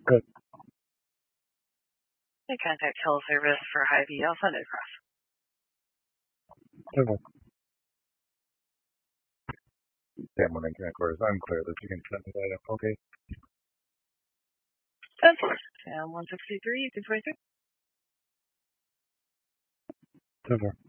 Good. Hey, contact cell service for Hy-Vee. I'll send it across. Okay. Sam, when I can, of course, I'm clear that you can send it item. Okay. Sam 163, you can 23. So far.